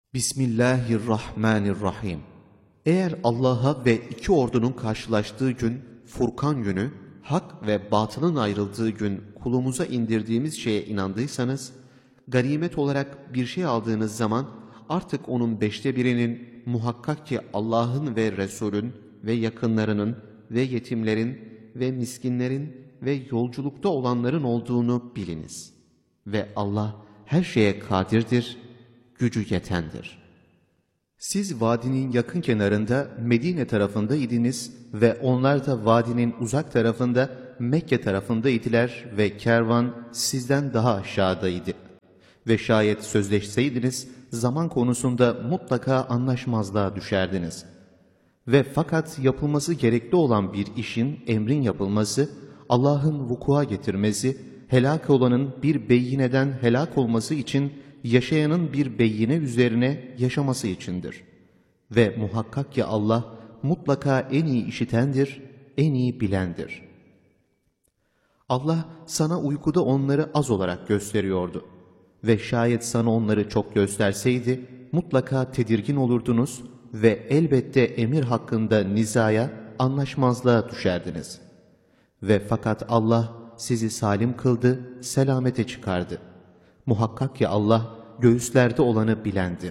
Bismillahirrahmanirrahim. Eğer Allah'a ve iki ordunun karşılaştığı gün, Furkan günü, hak ve batılın ayrıldığı gün kulumuza indirdiğimiz şeye inandıysanız, ganimet olarak bir şey aldığınız zaman artık onun 1/5'inin muhakkak ki Allah'ın ve Resul'ün ve yakınlarının ve yetimlerin ve miskinlerin ve yolculukta olanların olduğunu biliniz. Ve Allah her şeye kadirdir, gücü yetendir. Siz vadinin yakın kenarında Medine tarafında idiniz ve onlar da vadinin uzak tarafında Mekke tarafında idiler ve kervan sizden daha aşağıdaydı. Ve şayet sözleşseydiniz zaman konusunda mutlaka anlaşmazlığa düşerdiniz. Ve fakat yapılması gerekli olan bir işin emrin yapılması, Allah'ın vukua getirmesi, helak olanın bir beyineden helak olması için yaşayanın bir beyine üzerine yaşaması içindir. Ve muhakkak ki Allah mutlaka en iyi işitendir, en iyi bilendir. Allah sana uykuda onları az olarak gösteriyordu. Ve şayet sana onları çok gösterseydi mutlaka tedirgin olurdunuz ve elbette emir hakkında nizaya, anlaşmazlığa düşerdiniz. Ve fakat Allah sizi salim kıldı, selamete çıkardı. Muhakkak ki Allah göğüslerde olanı bilendir.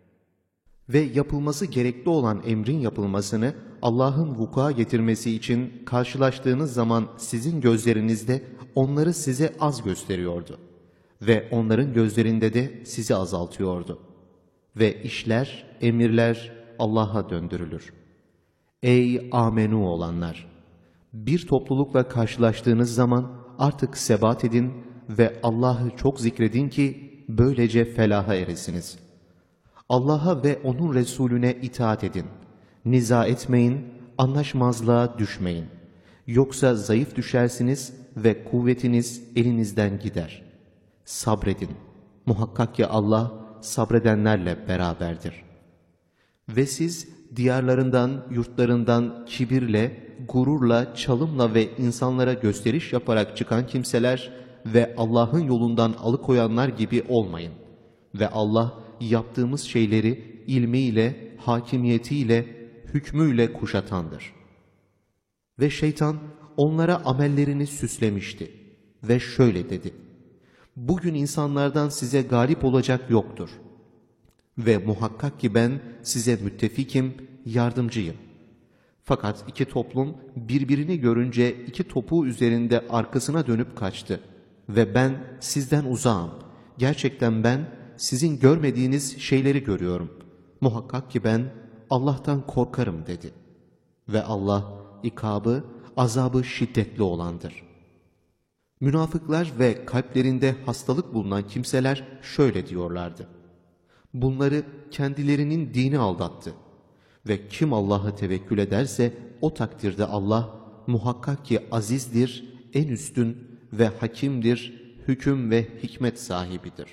Ve yapılması gerekli olan emrin yapılmasını Allah'ın vuku'a getirmesi için karşılaştığınız zaman sizin gözlerinizde onları size az gösteriyordu. Ve onların gözlerinde de sizi azaltıyordu. Ve işler, emirler Allah'a döndürülür. Ey amenu olanlar! Bir toplulukla karşılaştığınız zaman artık sebat edin ve Allah'ı çok zikredin ki böylece felaha eresiniz. Allah'a ve onun Resulüne itaat edin. Niza etmeyin, anlaşmazlığa düşmeyin. Yoksa zayıf düşersiniz ve kuvvetiniz elinizden gider. Sabredin. Muhakkak ki Allah sabredenlerle beraberdir. Ve siz diyarlarından, yurtlarından kibirle, gururla, çalımla ve insanlara gösteriş yaparak çıkan kimseler ve Allah'ın yolundan alıkoyanlar gibi olmayın. Ve Allah yaptığımız şeyleri ilmiyle, hakimiyetiyle, hükmüyle kuşatandır. Ve şeytan onlara amellerini süslemişti. Ve şöyle dedi: bugün insanlardan size galip olacak yoktur. Ve muhakkak ki ben size müttefikim, yardımcıyım. Fakat iki toplum birbirini görünce iki topuğu üzerinde arkasına dönüp kaçtı. Ve ben sizden uzağım. Gerçekten ben sizin görmediğiniz şeyleri görüyorum. Muhakkak ki ben Allah'tan korkarım dedi. Ve Allah ikabı, azabı şiddetli olandır. Münafıklar ve kalplerinde hastalık bulunan kimseler şöyle diyorlardı: bunları kendilerinin dini aldattı. Ve kim Allah'a tevekkül ederse o takdirde Allah muhakkak ki azizdir, en üstün ve hakimdir, hüküm ve hikmet sahibidir.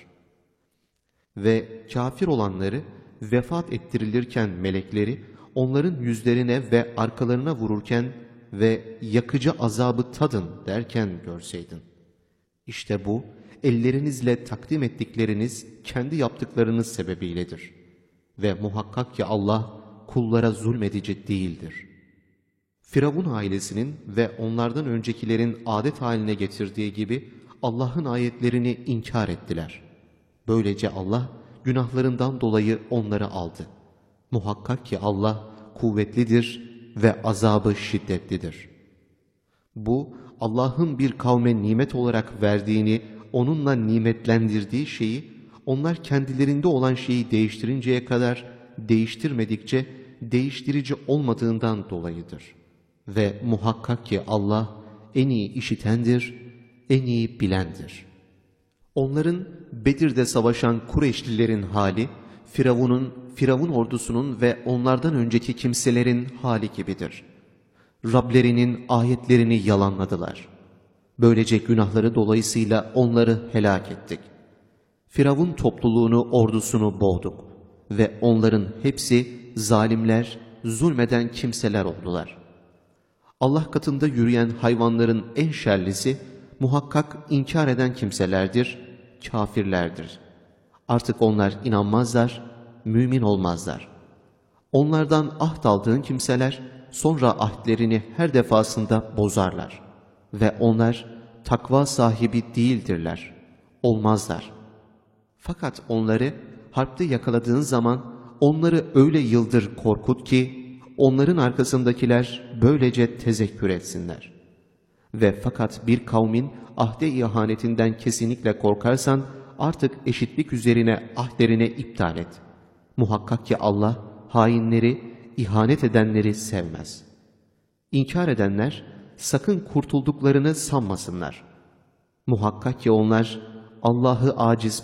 Ve kafir olanları vefat ettirilirken melekleri onların yüzlerine ve arkalarına vururken ve yakıcı azabı tadın derken görseydin. İşte bu ellerinizle takdim ettikleriniz kendi yaptıklarınız sebebiyledir. Ve muhakkak ki Allah kullara zulmedici değildir. Firavun ailesinin ve onlardan öncekilerin adet haline getirdiği gibi Allah'ın ayetlerini inkar ettiler. Böylece Allah günahlarından dolayı onları aldı. Muhakkak ki Allah kuvvetlidir ve azabı şiddetlidir. Bu Allah'ın bir kavme nimet olarak verdiğini, onunla nimetlendirdiği şeyi, onlar kendilerinde olan şeyi değiştirinceye kadar değiştirmedikçe değiştirici olmadığından dolayıdır. Ve muhakkak ki Allah en iyi işitendir, en iyi bilendir. Onların Bedir'de savaşan Kureyşlilerin hali, Firavun ordusunun ve onlardan önceki kimselerin hali gibidir. Rablerinin ayetlerini yalanladılar. Böylece günahları dolayısıyla onları helak ettik. Firavun topluluğunu, ordusunu boğduk ve onların hepsi zalimler, zulmeden kimseler oldular. Allah katında yürüyen hayvanların en şerlisi muhakkak inkar eden kimselerdir, kafirlerdir. Artık onlar inanmazlar mümin olmazlar. Onlardan ahd aldığın kimseler sonra ahdlerini her defasında bozarlar ve onlar takva sahibi değildirler, olmazlar. Fakat onları harpte yakaladığın zaman onları öyle yıldır korkut ki onların arkasındakiler böylece tezekkür etsinler. Ve fakat bir kavmin ahde ihanetinden kesinlikle korkarsan artık eşitlik üzerine ahdlerini iptal et. Muhakkak ki Allah hainleri, ihanet edenleri sevmez. İnkar edenler sakın kurtulduklarını sanmasınlar. Muhakkak ki onlar Allah'ı aciz